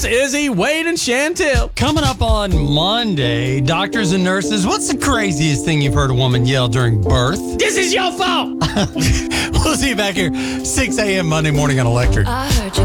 Izzy, Wade, and Chantel. Coming up on Monday, doctors and nurses, what's the craziest thing you've heard a woman yell during birth? This is your fault. We'll see you back here 6 a.m. Monday morning on Electric. I heard you